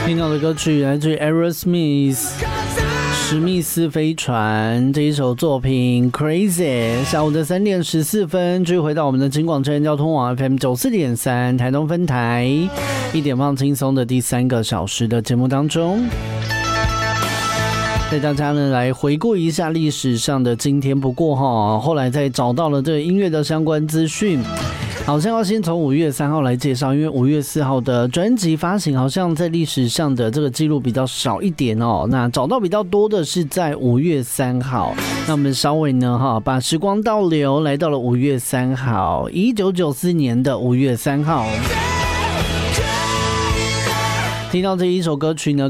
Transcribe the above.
听到的歌曲来自于 Aerosmith 史密斯飞船这一首作品 Crazy。 下午的3点14分，继续回到我们的金广车人交通网 FM 94.3 台东分台，1点放轻松的第3个小时的节目当中，带大家呢来回顾一下历史上的今天。不过后来再找到了这个音乐的相关资讯，好像要先从5月3号来介绍，因为5月4号的专辑发行好像在历史上的这个记录比较少一点哦。那找到比较多的是在5月3号。那我们稍微呢把时光倒流，来到了5月3号，1994年的5月3号。听到这一首歌曲呢，